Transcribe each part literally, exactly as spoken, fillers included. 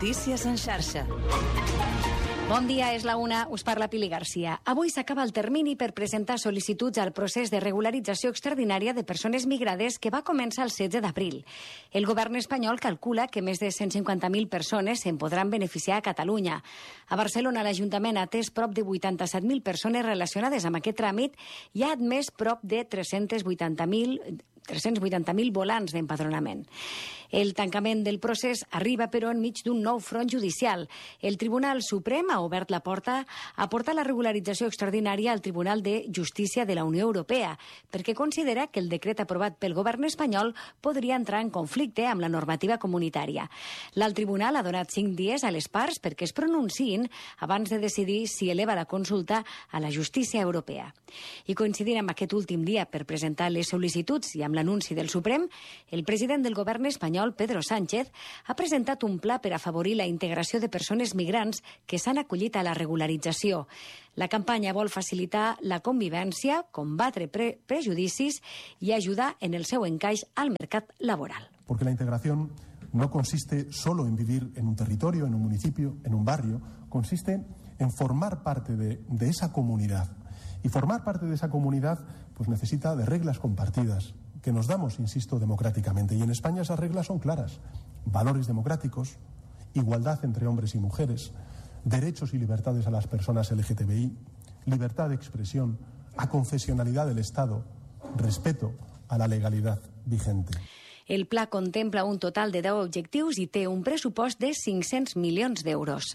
Notícies en xarxa. Bon dia, és la una, us parla Pili Garcia. Avui s'acaba el termini per presentar sol·licituds al procés de regularització extraordinària de persones migrades que va començar el setze d'abril. El govern espanyol calcula que més de cent cinquanta mil persones se'n podran beneficiar a Catalunya. A Barcelona, l'Ajuntament ha atès prop de vuitanta-set mil persones relacionades amb aquest tràmit i ha admès prop de tres-cents vuitanta mil tres-cents vuitanta mil volants d'empadronament. El tancament del procés arriba, però, enmig d'un nou front judicial. El Tribunal Suprem ha obert la porta a portar la regularització extraordinària al Tribunal de Justícia de la Unió Europea, perquè considera que el decret aprovat pel govern espanyol podria entrar en conflicte amb la normativa comunitària. L'alt tribunal ha donat cinc dies a les parts perquè es pronunciïn abans de decidir si eleva la consulta a la justícia europea. I coincidint amb aquest últim dia per presentar les sol·licituds i amb l'anunci del Suprem, el president del govern espanyol, Pedro Sánchez, ha presentat un pla per afavorir la integració de persones migrants que s'han acollit a la regularització. La campanya vol facilitar la convivència, combatre pre prejudicis i ajudar en el seu encaix al mercat laboral. Porque la integración no consiste solo en vivir en un territorio, en un municipio, en un barrio, consiste en formar parte de, de esa comunidad. Y formar parte de esa comunidad pues necesita de reglas compartidas, que nos damos, insisto, democráticamente. Y en España esas reglas son claras. Valores democráticos, igualdad entre hombres y mujeres, derechos y libertades a las personas L G T B I, libertad de expresión, aconfesionalidad del Estado, respeto a la legalidad vigente. El pla contempla un total de deu objectius i té un pressupost de cinc-cents milions d'euros.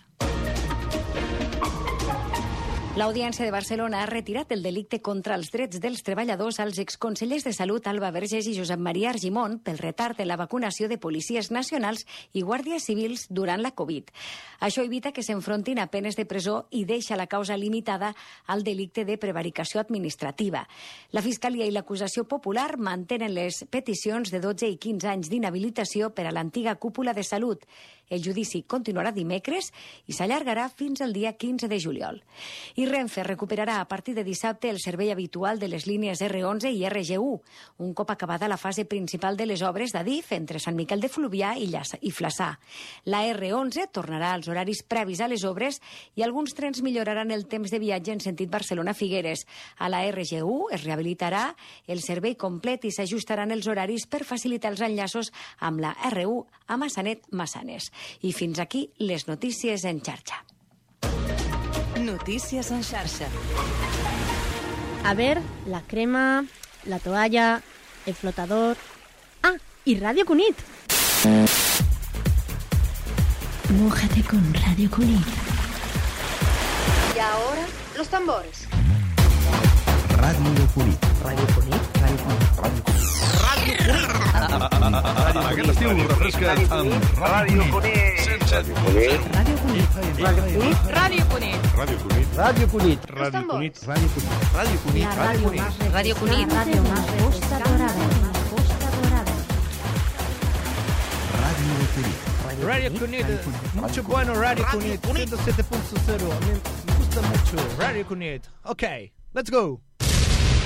L'Audiència de Barcelona ha retirat el delicte contra els drets dels treballadors als exconsellers de Salut Alba Vergés i Josep Maria Argimon pel retard en la vacunació de policies nacionals i guàrdies civils durant la Covid. Això evita que s'enfrontin a penes de presó i deixa la causa limitada al delicte de prevaricació administrativa. La Fiscalia i l'acusació popular mantenen les peticions de dotze i quinze anys d'inhabilitació per a l'antiga cúpula de Salut. El judici continuarà dimecres i s'allargarà fins al dia quinze de juliol. I Renfe recuperarà a partir de dissabte el servei habitual de les línies R onze i R G u, un cop acabada la fase principal de les obres d'Adif entre Sant Miquel de Fluvià i Flaçà. La R onze tornarà als horaris previs a les obres i alguns trens milloraran el temps de viatge en sentit Barcelona-Figueres. A la R G u es rehabilitarà el servei complet i s'ajustaran els horaris per facilitar els enllaços amb la R u a Massanet-Massanes. I fins aquí les notícies en xarxa. Notícies en xarxa. A ver, la crema, la toalla, el flotador... ¡Ah! Y Radio Cunit. Mójate con Radio Cunit. Y ahora, los tambores. Radio Cunit. Radio Cunit. Radio Cunit. Radio Cunit. Radio Cunit. Aquest estiu refresca't amb Radio Cunit. Radio Cunit. Radio Cunit. Radio Cunit. Radio Cunit. Radio Cunit. Radio Cunit. Radio Cunit. Radio Cunit. Radio Cunit. Radio Cunit. Radio Cunit. Radio más Costa Dorada. Costa Dorada. Radio Cunit. Radio Cunit. Mucho bueno Radio Cunit. ciento siete punto cero. Me gusta mucho Radio Cunit. Okay, let's go.